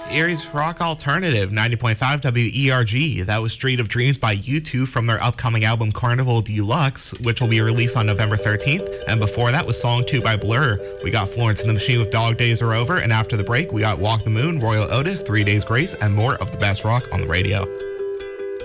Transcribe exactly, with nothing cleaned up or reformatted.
Erie's Rock Alternative, ninety point five W E R G. That was Street of Dreams by U two from their upcoming album Carnival Deluxe, which will be released on November thirteenth. And before that was Song two by Blur. We got Florence and the Machine with Dog Days Are Over. And after the break, we got Walk the Moon, Royal Otis, Three Days Grace, and more of the best rock on the radio.